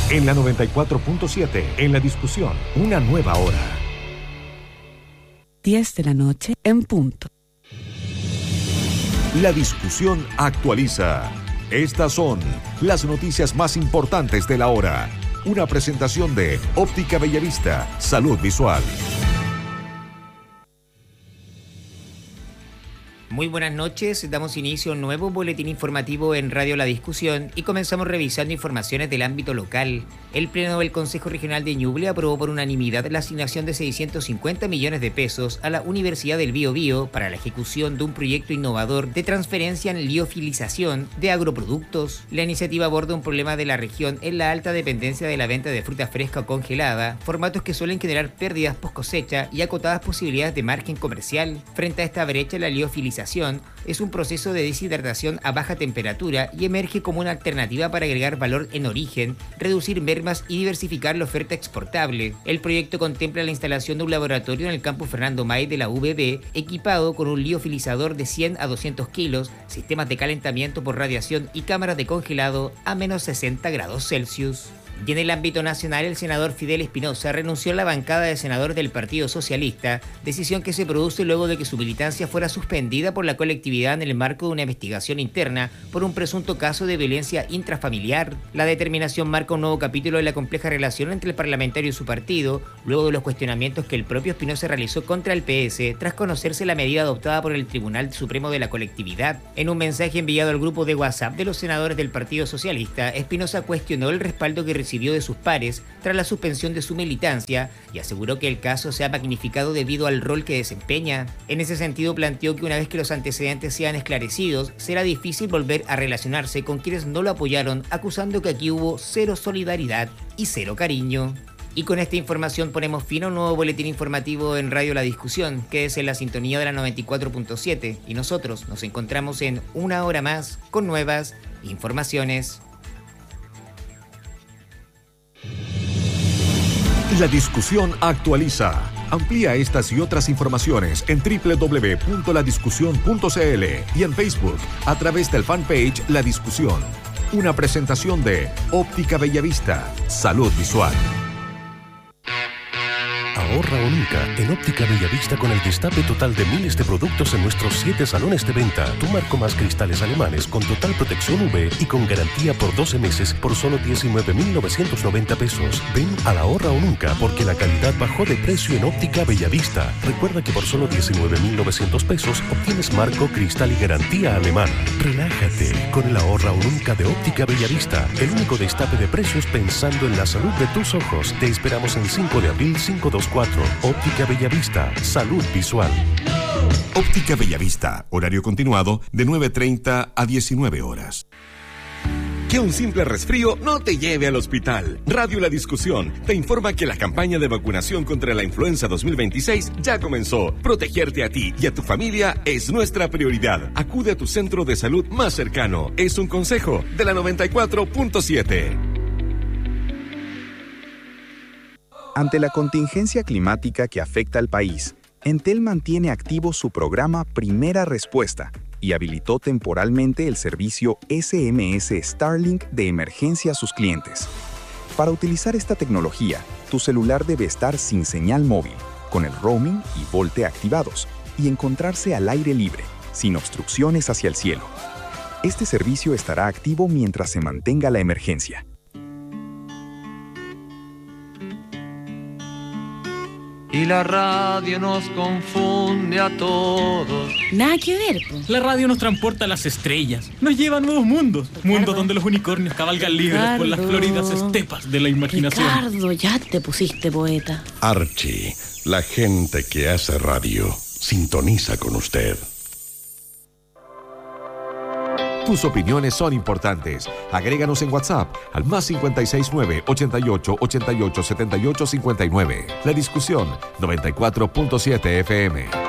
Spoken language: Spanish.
En la 94.7, en la discusión, una nueva hora. 10 de la noche en punto. La discusión actualiza. Estas son las noticias más importantes de la hora. Una presentación de Óptica Bellavista, Salud Visual. Muy buenas noches, damos inicio a un nuevo boletín informativo en Radio La Discusión y comenzamos revisando informaciones del ámbito local. El Pleno del Consejo Regional de Ñuble aprobó por unanimidad la asignación de 650 millones de pesos a la Universidad del Biobío para la ejecución de un proyecto innovador de transferencia en liofilización de agroproductos. La iniciativa aborda un problema de la región en la alta dependencia de la venta de fruta fresca o congelada, formatos que suelen generar pérdidas post cosecha y acotadas posibilidades de margen comercial. Frente a esta brecha, la liofilización es un proceso de deshidratación a baja temperatura y emerge como una alternativa para agregar valor en origen, reducir mermas y diversificar la oferta exportable. El proyecto contempla la instalación de un laboratorio en el campus Fernando May de la UBB, equipado con un liofilizador de 100 a 200 kilos, sistemas de calentamiento por radiación y cámaras de congelado a menos 60 grados Celsius. Y en el ámbito nacional, el senador Fidel Espinosa renunció a la bancada de senadores del Partido Socialista, decisión que se produce luego de que su militancia fuera suspendida por la colectividad en el marco de una investigación interna por un presunto caso de violencia intrafamiliar. La determinación marca un nuevo capítulo de la compleja relación entre el parlamentario y su partido, luego de los cuestionamientos que el propio Espinosa realizó contra el PS tras conocerse la medida adoptada por el Tribunal Supremo de la colectividad. En un mensaje enviado al grupo de WhatsApp de los senadores del Partido Socialista, Espinosa cuestionó el respaldo que recibió de sus pares tras la suspensión de su militancia y aseguró que el caso se ha magnificado debido al rol que desempeña. En ese sentido, planteó que una vez que los antecedentes sean esclarecidos, será difícil volver a relacionarse con quienes no lo apoyaron, acusando que aquí hubo cero solidaridad y cero cariño. Y con esta información ponemos fin a un nuevo boletín informativo en Radio La Discusión, que es en la sintonía de la 94.7, y nosotros nos encontramos en una hora más con nuevas informaciones. La discusión actualiza. Amplía estas y otras informaciones en www.ladiscusión.cl y en Facebook a través del fanpage La Discusión. Una presentación de Óptica Bellavista, Salud Visual. Ahorra o nunca en Óptica Bellavista con el destape total de miles de productos en nuestros 7 salones de venta. Tu marco más cristales alemanes con total protección UV y con garantía por 12 meses por solo 19.990 pesos. Ven a la ahorra o nunca porque la calidad bajó de precio en Óptica Bellavista. Recuerda que por solo 19.900 pesos obtienes marco, cristal y garantía alemana. Relájate con el ahorra o nunca de Óptica Bellavista. El único destape de precios pensando en la salud de tus ojos. Te esperamos en 5 de abril 524. Óptica Bellavista, Salud Visual. Óptica Bellavista, horario continuado de 9:30 a 19 horas. Que un simple resfrío no te lleve al hospital. Radio La Discusión te informa que la campaña de vacunación contra la influenza 2026 ya comenzó. Protegerte a ti y a tu familia es nuestra prioridad. Acude a tu centro de salud más cercano. Es un consejo de la 94.7. Ante la contingencia climática que afecta al país, Entel mantiene activo su programa Primera Respuesta y habilitó temporalmente el servicio SMS Starlink de emergencia a sus clientes. Para utilizar esta tecnología, tu celular debe estar sin señal móvil, con el roaming y VoLTE activados, y encontrarse al aire libre, sin obstrucciones hacia el cielo. Este servicio estará activo mientras se mantenga la emergencia. Y la radio nos confunde a todos. Nada que ver, po. La radio nos transporta a las estrellas, nos lleva a nuevos mundos. Mundos donde los unicornios cabalgan libres por las floridas estepas de la imaginación. Ricardo, ya te pusiste poeta. Archie, la gente que hace radio, sintoniza con usted. Tus opiniones son importantes. Agréganos en WhatsApp al +569 88 88 78 59. La Discusión 94.7 FM.